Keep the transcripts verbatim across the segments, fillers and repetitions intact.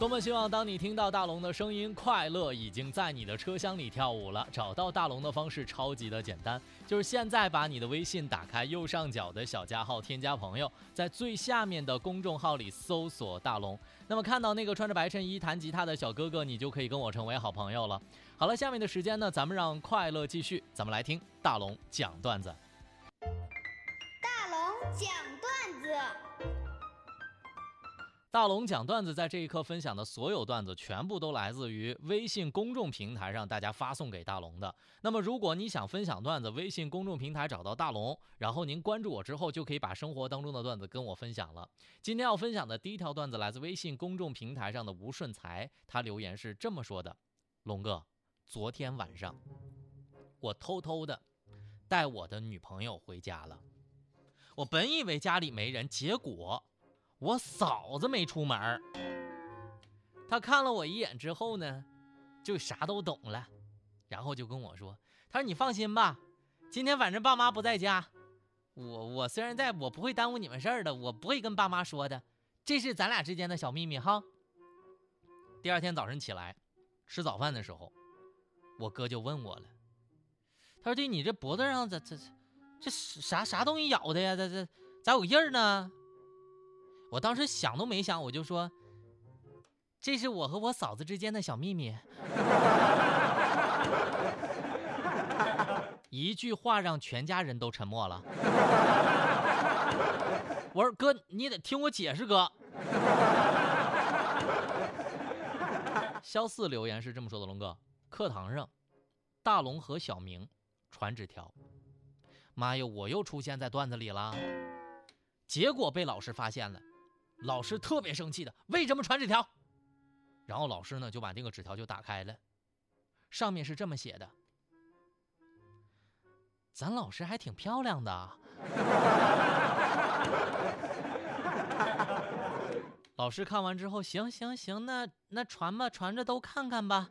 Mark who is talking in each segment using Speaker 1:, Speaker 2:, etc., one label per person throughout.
Speaker 1: 多么希望当你听到大龙的声音，快乐已经在你的车厢里跳舞了。找到大龙的方式超级的简单，就是现在把你的微信打开，右上角的小加号添加朋友，在最下面的公众号里搜索大龙。那么看到那个穿着白衬衣弹吉他的小哥哥，你就可以跟我成为好朋友了。好了，下面的时间呢，咱们让快乐继续，咱们来听大龙讲段子。
Speaker 2: 大龙讲段子。
Speaker 1: 大龙讲段子在这一刻分享的所有段子全部都来自于微信公众平台上大家发送给大龙的。那么如果你想分享段子，微信公众平台找到大龙，然后您关注我之后，就可以把生活当中的段子跟我分享了。今天要分享的第一条段子来自微信公众平台上的吴顺才，他留言是这么说的：龙哥，昨天晚上我偷偷的带我的女朋友回家了。我本以为家里没人，结果我嫂子没出门，她看了我一眼之后呢，就啥都懂了，然后就跟我说：“她说你放心吧，今天反正爸妈不在家，我我虽然在，我不会耽误你们事儿的，我不会跟爸妈说的，这是咱俩之间的小秘密哈。”第二天早晨起来吃早饭的时候，我哥就问我了，他说：“对，你这脖子上这这这啥啥东西咬的呀？这这咋有印儿呢？”我当时想都没想，我就说：“这是我和我嫂子之间的小秘密。”一句话让全家人都沉默了。我说：“哥，你得听我解释，哥。”肖四留言是这么说的：龙哥，课堂上大龙和小明传纸条，妈哟，我又出现在段子里了，结果被老师发现了。老师特别生气的，为什么传纸条？然后老师呢就把那个纸条就打开了，上面是这么写的：咱老师还挺漂亮的。老师看完之后，行行行，那那传吧，传着都看看吧。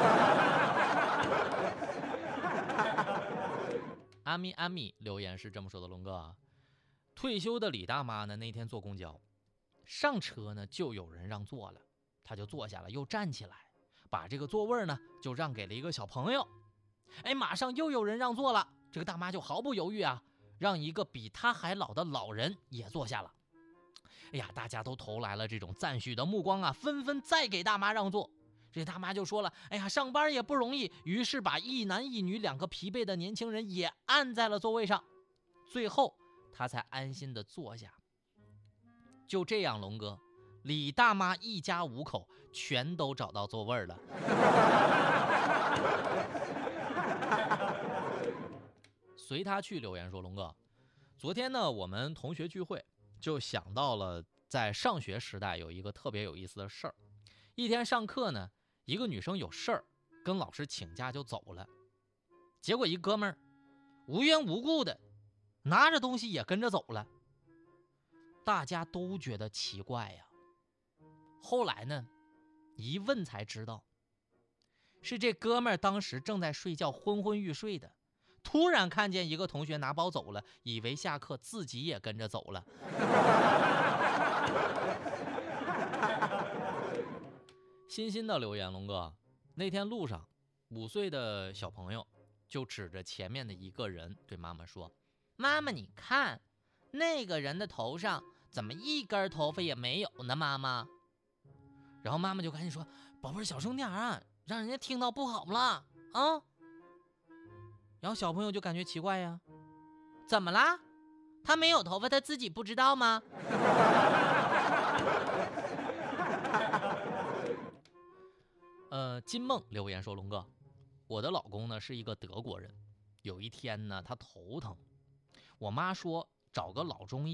Speaker 1: 阿咪阿咪留言是这么说的：龙哥，退休的李大妈呢那天坐公交，上车呢就有人让座了，他就坐下了，又站起来，把这个座位呢就让给了一个小朋友。哎，马上又有人让座了，这个大妈就毫不犹豫啊，让一个比他还老的老人也坐下了。哎呀，大家都投来了这种赞许的目光啊，纷纷再给大妈让座。这大妈就说了：“哎呀，上班也不容易。”于是把一男一女两个疲惫的年轻人也按在了座位上，最后他才安心的坐下。就这样，龙哥，李大妈一家五口全都找到座位了。随他去留言说：龙哥，昨天呢我们同学聚会，就想到了在上学时代有一个特别有意思的事儿。一天上课呢，一个女生有事儿跟老师请假就走了，结果一哥们儿无缘无故的拿着东西也跟着走了。大家都觉得奇怪呀，后来呢一问才知道，是这哥们儿当时正在睡觉，昏昏欲睡的，突然看见一个同学拿包走了，以为下课自己也跟着走了。欣欣的留言：龙哥，那天路上五岁的小朋友就指着前面的一个人对妈妈说：“妈妈，你看那个人的头上怎么一根头发也没有呢？妈妈。”然后妈妈就赶紧说：“宝贝儿，小声点啊，让人家听到不好了啊。”然后小朋友就感觉奇怪呀，怎么啦？他没有头发，他自己不知道吗？呃，金梦留言说：龙哥，我的老公呢是一个德国人，有一天呢他头疼，我妈说找个老中医